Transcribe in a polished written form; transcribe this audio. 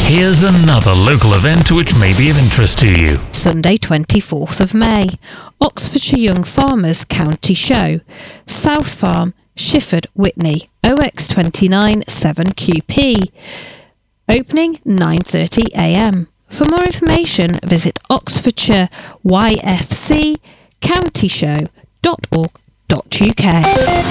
Here's another local event which may be of interest to you. Sunday 24th of May, Oxfordshire Young Farmers County Show, South Farm, Shifford, Witney, OX29 7QP. Opening 9:30am. For more information, visit oxfordshireYFCcountyshow.org.uk.